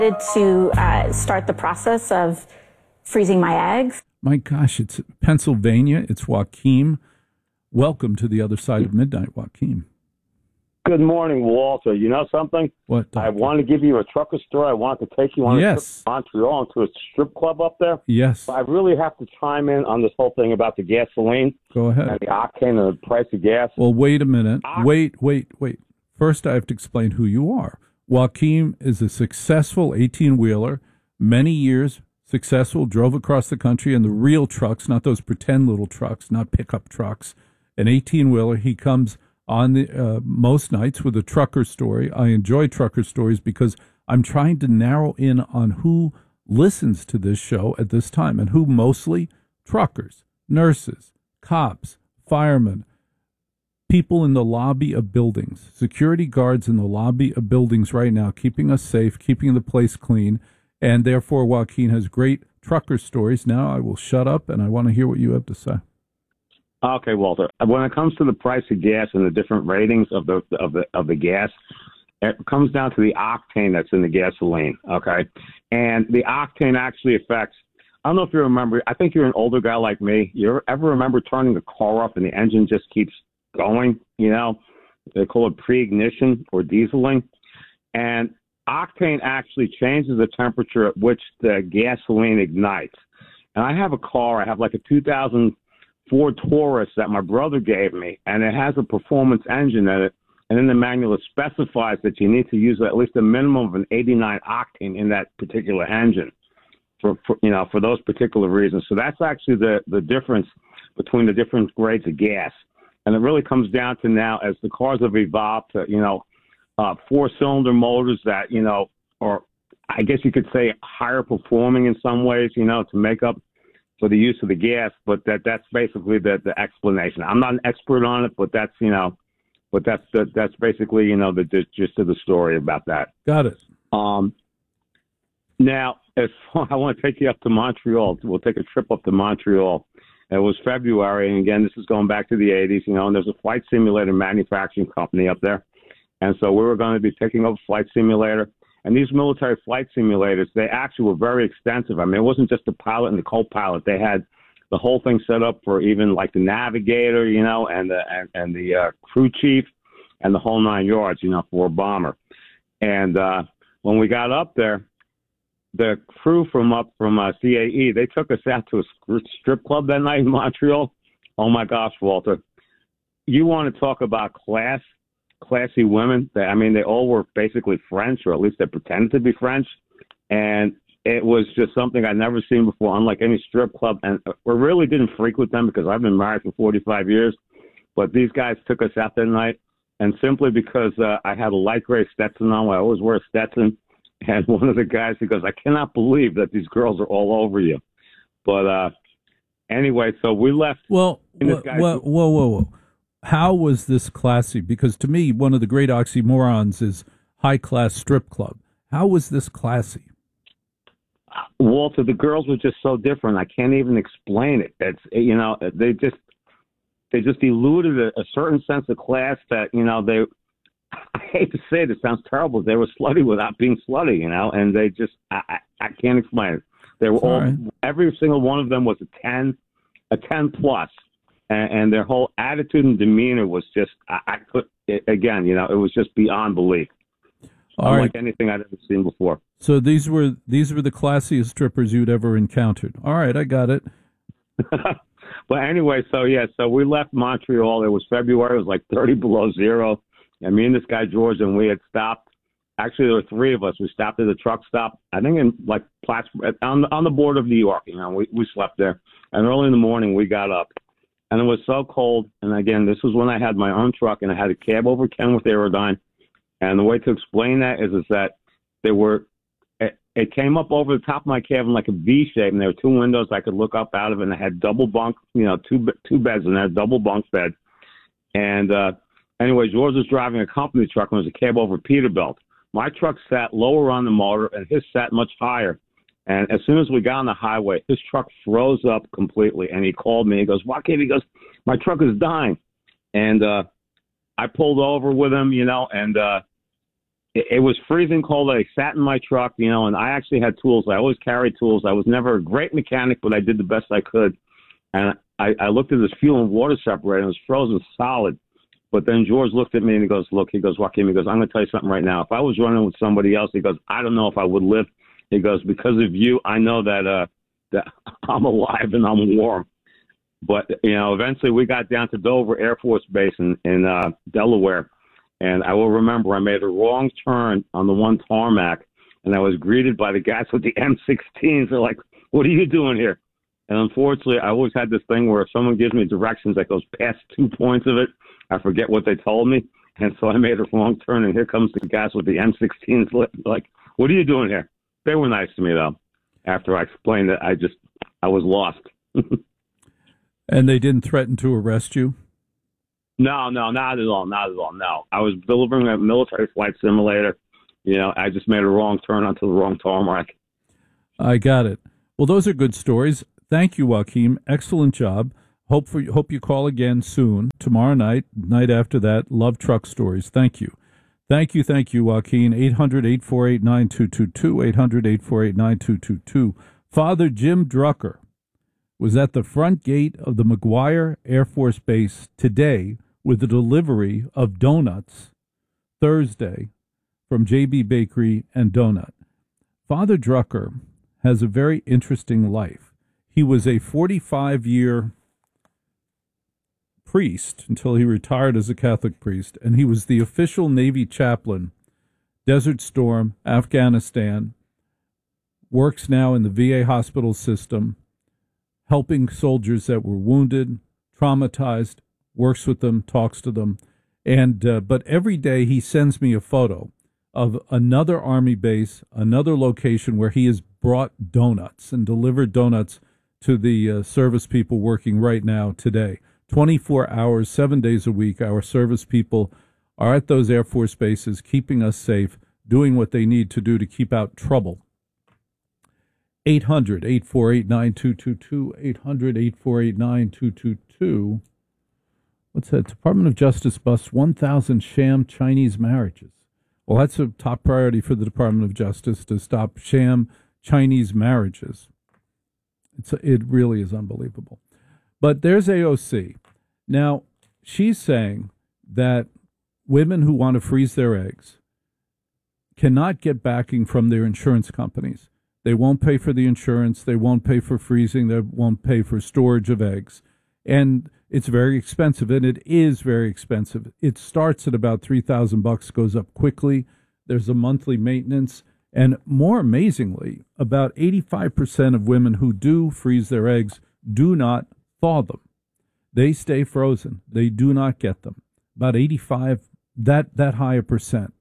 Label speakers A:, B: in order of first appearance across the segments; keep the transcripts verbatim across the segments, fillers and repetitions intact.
A: to uh, start the process of freezing my eggs.
B: My gosh, it's Pennsylvania. It's Joaquin. Welcome to the other side of midnight, Joaquin.
C: Good morning, Walter. You know something?
B: What?
C: Doctor? I want to give you a trucker story. I want to take you on
B: yes.
C: a trip to Montreal into a strip club up there.
B: Yes.
C: But I really have to chime in on this whole thing about the gasoline.
B: Go ahead.
C: And the octane and the price of gas.
B: Well, wait a minute. Oct- wait, wait, wait. First, I have to explain who you are. Joaquin is a successful eighteen-wheeler, many years successful, drove across the country in the real trucks, not those pretend little trucks, not pickup trucks. An eighteen-wheeler. He comes on the uh, most nights with a trucker story. I enjoy trucker stories because I'm trying to narrow in on who listens to this show at this time, and who mostly truckers, nurses, cops, firemen, people in the lobby of buildings, security guards in the lobby of buildings right now, keeping us safe, keeping the place clean, and therefore Joaquin has great trucker stories. Now I will shut up, and I want to hear what you have to say.
C: Okay, Walter. When it comes to the price of gas and the different ratings of the of the of the gas, it comes down to the octane that's in the gasoline. Okay, and the octane actually affects. I don't know if you remember. I think you're an older guy like me. You ever remember turning the car off and the engine just keeps going? You know, they call it pre-ignition or dieseling, and octane actually changes the temperature at which the gasoline ignites. And I have a car. I have like a two thousand Ford Taurus that my brother gave me, and it has a performance engine in it. And in the manual, it specifies that you need to use at least a minimum of an eighty-nine octane in that particular engine, for, for you know for those particular reasons. So that's actually the the difference between the different grades of gas. And it really comes down to now, as the cars have evolved to you know uh, four-cylinder motors that you know are, I guess you could say, higher performing in some ways, you know, to make up for the use of the gas, but that that's basically the, the explanation. I'm not an expert on it, but that's, you know, but that's the, that's basically, you know, the, the gist of the story about that.
B: Got it.
C: Um, now, if I want to take you up to Montreal, we'll take a trip up to Montreal. It was February, and again, this is going back to the eighties, you know, and there's a flight simulator manufacturing company up there. And so we were going to be picking up a flight simulator. And these military flight simulators, they actually were very extensive. I mean, it wasn't just the pilot and the co-pilot. They had the whole thing set up for even like the navigator, you know, and the and, and the uh, crew chief and the whole nine yards, you know, for a bomber. And uh, when we got up there, the crew from up from uh, C A E, they took us out to a strip club that night in Montreal. Oh, my gosh, Walter. You want to talk about class? Classy women. They, I mean, they all were basically French, or at least they pretended to be French. And it was just something I'd never seen before, unlike any strip club. And we really didn't frequent them because I've been married for forty-five years. But these guys took us out that night. And simply because uh, I had a light gray Stetson on, I always wear a Stetson. And one of the guys, he goes, I cannot believe that these girls are all over you. But uh, anyway, so we left.
B: Well, whoa, whoa, whoa, whoa, whoa. How was this classy? Because to me, one of the great oxymorons is high-class strip club. How was this classy?
C: Walter, the girls were just so different. I can't even explain it. It's, you know, they just they just eluded a, a certain sense of class that, you know, they, I hate to say it, it sounds terrible. They were slutty without being slutty, you know, and they just, I, I, I can't explain it. They were all,
B: right.
C: Every single one of them was a ten, a ten plus. And their whole attitude and demeanor was just, I, I could, it, again, you know, it was just beyond belief.
B: All
C: Unlike
B: right.
C: anything I'd ever seen before.
B: So these were these were the classiest strippers you'd ever encountered. All right, I got it.
C: But anyway, so yeah, so we left Montreal. It was February. It was like thirty below zero. And me and this guy, George, and we had stopped. Actually, there were three of us. We stopped at a truck stop, I think in like Plattsburgh, on, on the border of New York. You know, we, we slept there. And early in the morning, we got up. And it was so cold. And again, this was when I had my own truck and I had a cab over Kenworth Aerodyne. And the way to explain that is, is that there were, it, it came up over the top of my cab in like a V shape, and there were two windows I could look up out of, and it had double bunk, you know, two two beds in there, double bunk bed. And uh, anyway, George was driving a company truck, and there was a cab over Peterbilt. My truck sat lower on the motor, and his sat much higher. And as soon as we got on the highway, his truck froze up completely. And he called me. He goes, Joaquin, he goes, my truck is dying. And uh, I pulled over with him, you know, and uh, it, it was freezing cold. I sat in my truck, you know, and I actually had tools. I always carried tools. I was never a great mechanic, but I did the best I could. And I, I looked at this fuel and water separator, and it was frozen solid. But then George looked at me and he goes, look, he goes, Joaquin, he goes, I'm going to tell you something right now. If I was running with somebody else, he goes, I don't know if I would live. He goes, because of you, I know that uh, that I'm alive and I'm warm. But, you know, eventually we got down to Dover Air Force Base in, in uh, Delaware. And I will remember I made a wrong turn on the one tarmac, and I was greeted by the guys with the M sixteens. They're like, what are you doing here? And unfortunately, I always had this thing where if someone gives me directions that goes past two points of it, I forget what they told me. And so I made a wrong turn, and here comes the guys with the M sixteens. Like, what are you doing here? They were nice to me, though, after I explained that I just, I was lost.
B: And they didn't threaten to arrest you?
C: No, no, not at all, not at all, no. I was delivering a military flight simulator. You know, I just made a wrong turn onto the wrong tarmac.
B: I got it. Well, those are good stories. Thank you, Joaquin. Excellent job. Hope for hope you call again soon. Tomorrow night, night after that. Love truck stories. Thank you. Thank you, thank you, Joaquin. eight hundred, eight four eight, nine two two two, eight hundred, eight four eight, nine two two two. Father Jim Drucker was at the front gate of the McGuire Air Force Base today with the delivery of donuts Thursday from J B Bakery and Donut. Father Drucker has a very interesting life. He was a forty-five-year priest until he retired as a Catholic priest, and he was the official Navy chaplain, Desert Storm, Afghanistan, works now in the V A hospital system, helping soldiers that were wounded, traumatized, works with them, talks to them. And uh, but every day he sends me a photo of another Army base, another location where he has brought donuts and delivered donuts to the uh, service people working right now today. twenty-four hours, seven days a week, our service people are at those Air Force bases, keeping us safe, doing what they need to do to keep out trouble. eight hundred, eight four eight, nine two two two, eight hundred, eight four eight, nine two two two. What's that? Department of Justice busts one thousand sham Chinese marriages. Well, that's a top priority for the Department of Justice, to stop sham Chinese marriages. It's a, it really is unbelievable. But there's A O C. Now, she's saying that women who want to freeze their eggs cannot get backing from their insurance companies. They won't pay for the insurance. They won't pay for freezing. They won't pay for storage of eggs. And it's very expensive, and it is very expensive. It starts at about three thousand bucks, goes up quickly. There's a monthly maintenance. And more amazingly, about eighty-five percent of women who do freeze their eggs do not thaw them. They stay frozen. They do not get them. About eighty-five, that that high a percent.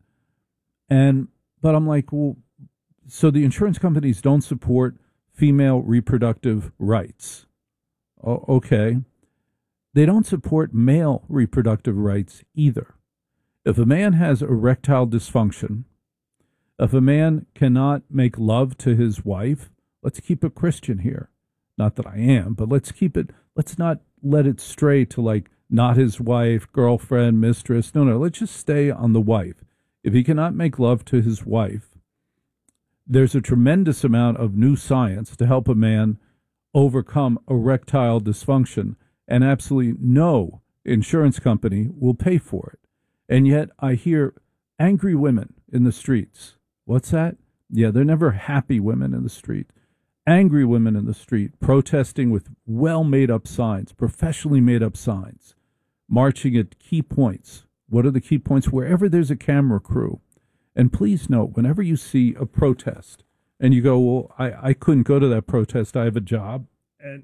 B: And but I'm like, well, so the insurance companies don't support female reproductive rights. Oh, okay. They don't support male reproductive rights either. If a man has erectile dysfunction, if a man cannot make love to his wife, let's keep it Christian here. Not that I am, but let's keep it, let's not let it stray to like not his wife, girlfriend, mistress. No, no, let's just stay on the wife. If he cannot make love to his wife, there's a tremendous amount of new science to help a man overcome erectile dysfunction, and absolutely no insurance company will pay for it. And yet I hear angry women in the streets. What's that? Yeah, they're never happy women in the street. Angry women in the street protesting with well-made-up signs, professionally made-up signs, marching at key points. What are the key points? Wherever there's a camera crew. And please note, whenever you see a protest and you go, well, I, I couldn't go to that protest, I have a job, and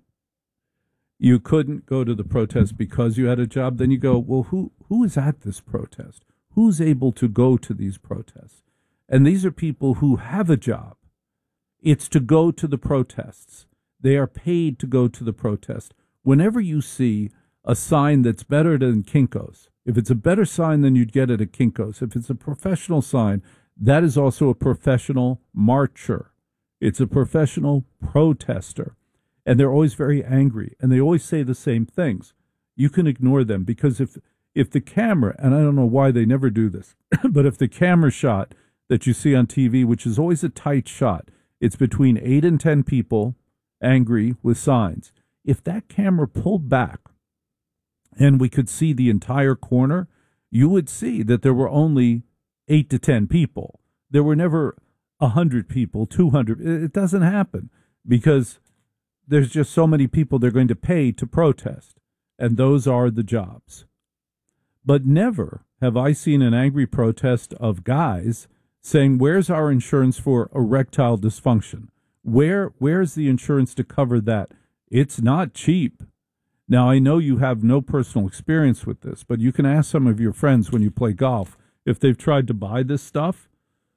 B: you couldn't go to the protest because you had a job, then you go, well, who who is at this protest? Who's able to go to these protests? And these are people who have a job. It's to go to the protests. They are paid to go to the protest. Whenever you see a sign that's better than Kinko's, if it's a better sign than you'd get at a Kinko's, if it's a professional sign, that is also a professional marcher. It's a professional protester. And they're always very angry, and they always say the same things. You can ignore them, because if if the camera, and I don't know why they never do this, but if the camera shot that you see on T V, which is always a tight shot. It's between eight and ten people angry with signs. If that camera pulled back and we could see the entire corner, you would see that there were only eight to ten people. There were never a hundred people, two hundred. It doesn't happen because there's just so many people they're going to pay to protest, and those are the jobs. But never have I seen an angry protest of guys saying, where's our insurance for erectile dysfunction? Where Where's the insurance to cover that? It's not cheap. Now, I know you have no personal experience with this, but you can ask some of your friends when you play golf if they've tried to buy this stuff.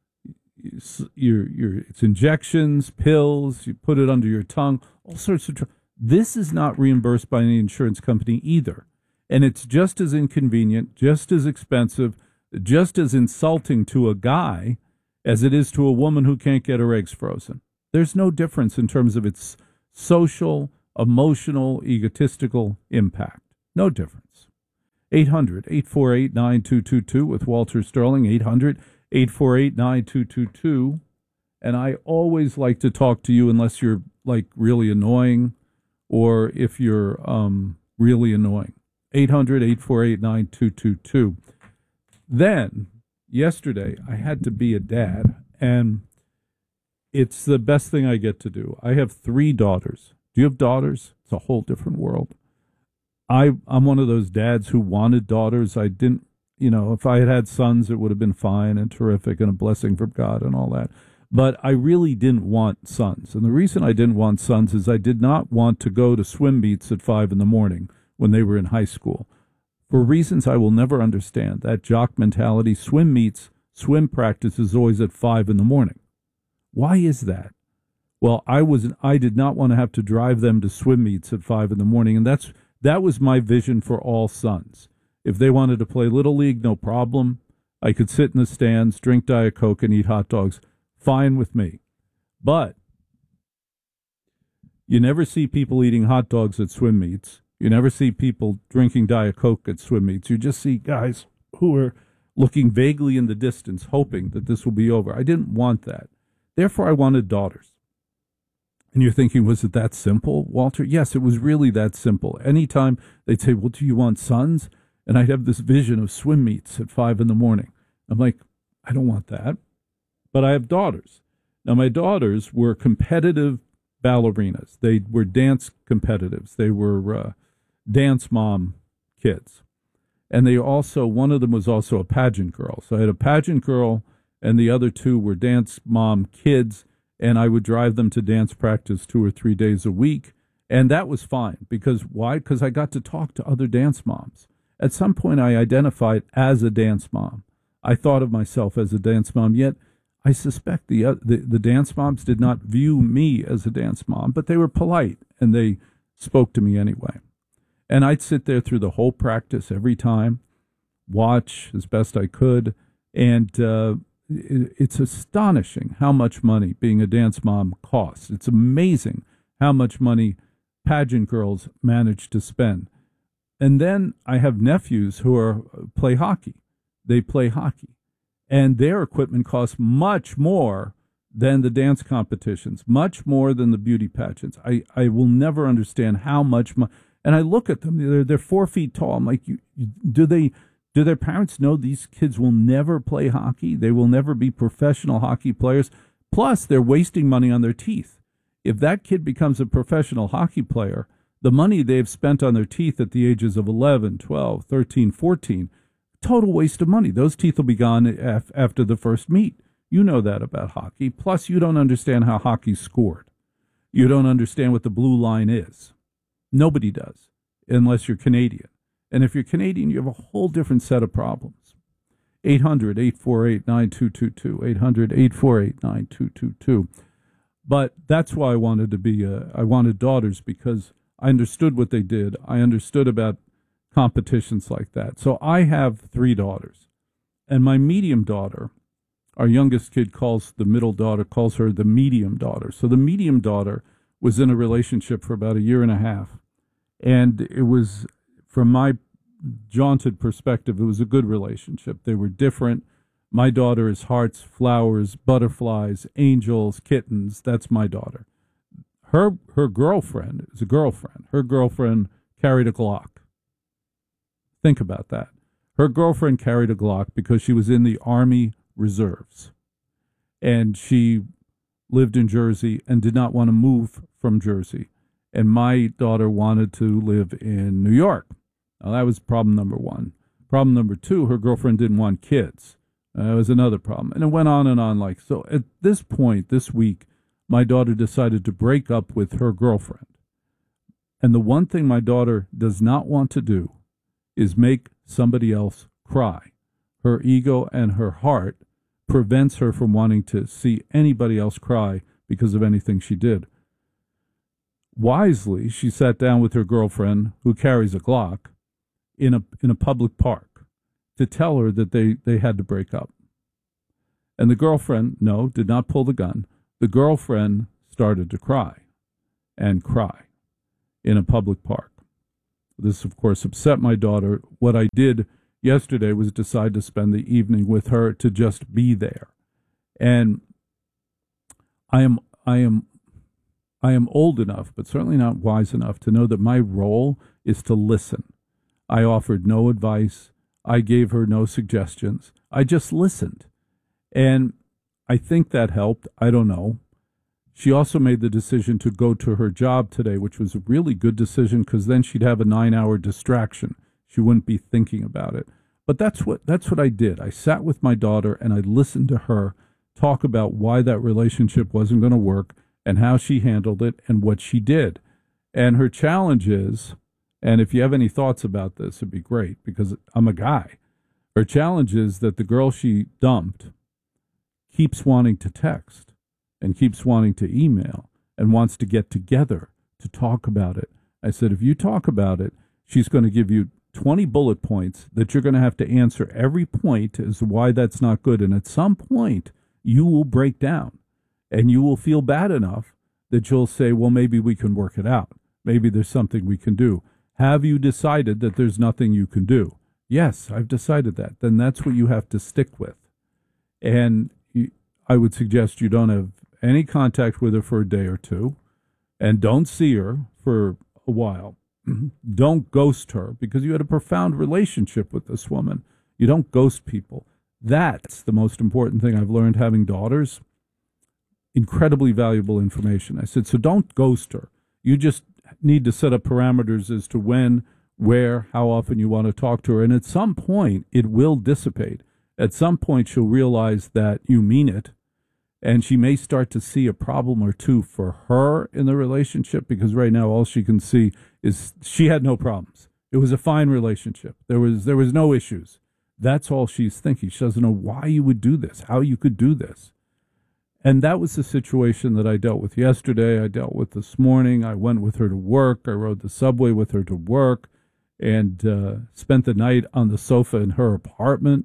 B: You're, you're, it's injections, pills, you put it under your tongue, all sorts of. Tr- this is not reimbursed by any insurance company either. And it's just as inconvenient, just as expensive, just as insulting to a guy as it is to a woman who can't get her eggs frozen. There's no difference in terms of its social, emotional, egotistical impact. No difference. eight hundred, eight four eight, nine two two two with Walter Sterling, eight hundred, eight four eight, nine two two two. And I always like to talk to you unless you're, like, really annoying or if you're um, really annoying. eight hundred, eight four eight, nine two two two. Then, yesterday, I had to be a dad, and it's the best thing I get to do. I have three daughters. Do you have daughters? It's a whole different world. I, I'm one of those dads who wanted daughters. I didn't, you know, if I had had sons, it would have been fine and terrific and a blessing from God and all that. But I really didn't want sons. And the reason I didn't want sons is I did not want to go to swim meets at five in the morning when they were in high school. For reasons I will never understand, that jock mentality, swim meets, swim practice is always at five in the morning. Why is that? Well, I was I did not want to have to drive them to swim meets at five in the morning, and that's that was my vision for all sons. If they wanted to play Little League, no problem. I could sit in the stands, drink Diet Coke, and eat hot dogs. Fine with me. But you never see people eating hot dogs at swim meets. You never see people drinking Diet Coke at swim meets. You just see guys who are looking vaguely in the distance, hoping that this will be over. I didn't want that. Therefore, I wanted daughters. And you're thinking, was it that simple, Walter? Yes, it was really that simple. Anytime they'd say, well, do you want sons? And I'd have this vision of swim meets at five in the morning. I'm like, I don't want that. But I have daughters. Now, my daughters were competitive ballerinas. They were dance competitives. They were uh, dance mom kids. And they also, one of them was also a pageant girl. So I had a pageant girl, and the other two were dance mom kids, and I would drive them to dance practice two or three days a week. And that was fine. Because why? Because I got to talk to other dance moms. At some point, I identified as a dance mom. I thought of myself as a dance mom, yet I suspect the, uh, the the dance moms did not view me as a dance mom, but they were polite, and they spoke to me anyway. And I'd sit there through the whole practice every time, watch as best I could, and uh, it, it's astonishing how much money being a dance mom costs. It's amazing how much money pageant girls manage to spend. And then I have nephews who are play hockey. They play hockey. And their equipment costs much more than the dance competitions, much more than the beauty pageants. I, I will never understand how much money. And I look at them; they're they're four feet tall. I'm like, you, you, do they do their parents know these kids will never play hockey? They will never be professional hockey players. Plus, they're wasting money on their teeth. If that kid becomes a professional hockey player, the money they've spent on their teeth at the ages of eleven, twelve, thirteen, fourteen. Total waste of money. Those teeth will be gone af- after the first meet. You know that about hockey. Plus, you don't understand how hockey's scored. You don't understand what the blue line is. Nobody does, unless you're Canadian. And if you're Canadian, you have a whole different set of problems. eight hundred, eight four eight, nine two two two. eight hundred, eight four eight, nine two two two. But that's why I wanted to be, a, I wanted daughters, because I understood what they did. I understood about competitions like that. So I have three daughters, and my medium daughter, our youngest kid calls the middle daughter, calls her the medium daughter. So the medium daughter was in a relationship for about a year and a half, and it was, from my jaunted perspective, it was a good relationship. They were different, My daughter is hearts, flowers, butterflies, angels, kittens. That's my daughter. Her her girlfriend is a girlfriend. Her girlfriend carried a Glock. Think about that. Her girlfriend carried a Glock because she was in the Army Reserves. And she lived in Jersey and did not want to move from Jersey. And my daughter wanted to live in New York. Now, that was problem number one. Problem number two, her girlfriend didn't want kids. Uh, that was another problem. And it went on and on like so. At this point, this week, my daughter decided to break up with her girlfriend. And the one thing my daughter does not want to do is make somebody else cry. Her ego and her heart prevents her from wanting to see anybody else cry because of anything she did. Wisely, she sat down with her girlfriend, who carries a Glock, in a in a public park to tell her that they, they had to break up. And the girlfriend, no, did not pull the gun. The girlfriend started to cry and cry in a public park. This, of course, upset my daughter. What I did yesterday was decide to spend the evening with her to just be there. And I am I am I am old enough, but certainly not wise enough to know that my role is to listen. I offered no advice. I gave her no suggestions. I just listened. And I think that helped. I don't know. She also made the decision to go to her job today, which was a really good decision because then she'd have a nine-hour distraction. She wouldn't be thinking about it. But that's what that's what I did. I sat with my daughter and I listened to her talk about why that relationship wasn't going to work and how she handled it and what she did. And her challenge is, and if you have any thoughts about this, it'd be great because I'm a guy. Her challenge is that the girl she dumped keeps wanting to text and keeps wanting to email and wants to get together to talk about it. I said, if you talk about it, she's going to give you twenty bullet points that you're going to have to answer every point as to why that's not good. And at some point, you will break down and you will feel bad enough that you'll say, well, maybe we can work it out. Maybe there's something we can do. Have you decided that there's nothing you can do? Yes, I've decided that. Then that's what you have to stick with. And you, I would suggest you don't have any contact with her for a day or two, and don't see her for a while. Don't ghost her because you had a profound relationship with this woman. You don't ghost people. That's the most important thing I've learned having daughters. Incredibly valuable information. I said, so don't ghost her. You just need to set up parameters as to when, where, how often you want to talk to her. And at some point, it will dissipate. At some point, she'll realize that you mean it. And she may start to see a problem or two for her in the relationship because right now all she can see is she had no problems. It was a fine relationship. There was there was no issues. That's all she's thinking. She doesn't know why you would do this, how you could do this. And that was the situation that I dealt with yesterday. I dealt with this morning. I went with her to work. I rode the subway with her to work and uh, spent the night on the sofa in her apartment.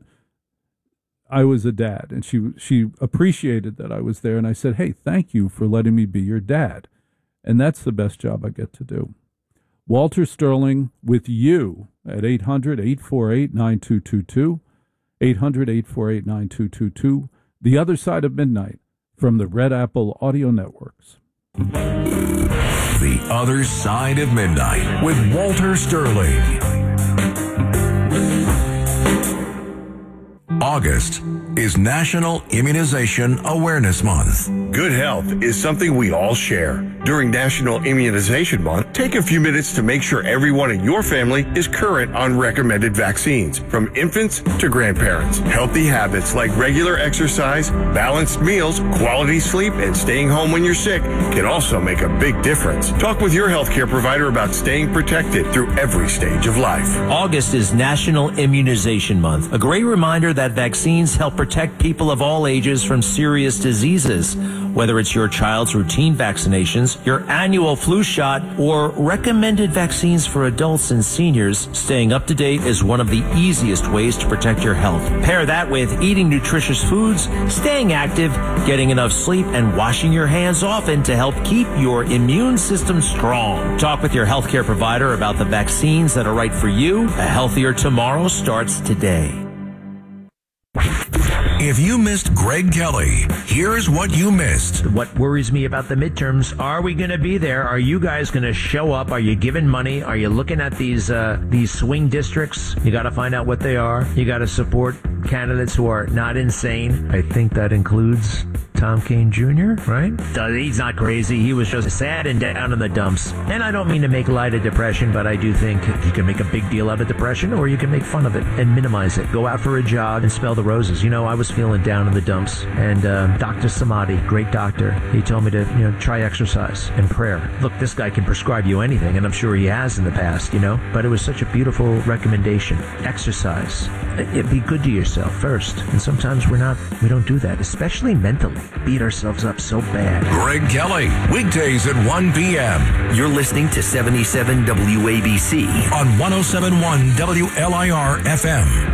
B: I was a dad, and she she appreciated that I was there. And I said, hey, thank you for letting me be your dad. And that's the best job I get to do. Walter Sterling with you at eight hundred, eight four eight, nine two two two, eight hundred, eight four eight, nine two two two. The Other Side of Midnight from the Red Apple Audio Networks.
D: The Other Side of Midnight with Walter Sterling. August is National Immunization Awareness Month.
E: Good health is something we all share. During National Immunization Month, take a few minutes to make sure everyone in your family is current on recommended vaccines, from infants to grandparents. Healthy habits like regular exercise, balanced meals, quality sleep, and staying home when you're sick can also make a big difference. Talk with your healthcare provider about staying protected through every stage of life.
F: August is National Immunization Month, a great reminder that vaccines help protect people of all ages from serious diseases. Whether it's your child's routine vaccinations, your annual flu shot, or recommended vaccines for adults and seniors, staying up to date is one of the easiest ways to protect your health. Pair that with eating nutritious foods, staying active, getting enough sleep, and washing your hands often to help keep your immune system strong. Talk with your healthcare provider about the vaccines that are right for you. A healthier tomorrow starts today.
D: If you missed Greg Kelly, here's what you missed.
F: What worries me about the midterms, are we going to be there? Are you guys going to show up? Are you giving money? Are you looking at these uh, these swing districts? You got to find out what they are. You got to support candidates who are not insane. I think that includes Tom Kean Junior, right? He's not crazy. He was just sad and down in the dumps. And I don't mean to make light of depression, but I do think you can make a big deal out of depression, or you can make fun of it and minimize it. Go out for a jog and smell the roses. You know, I was feeling down in the dumps, and um, Doctor Samadi, great doctor, he told me to, you know, try exercise and prayer. Look, this guy can prescribe you anything, and I'm sure he has in the past, you know, but it was such a beautiful recommendation. Exercise. It, be good to yourself first, and sometimes we're not, we don't do that, especially mentally. Beat ourselves up so bad.
D: Greg Kelly, weekdays at one p.m.
G: You're listening to seventy-seven W A B C
D: on one oh seven point one W L I R F M.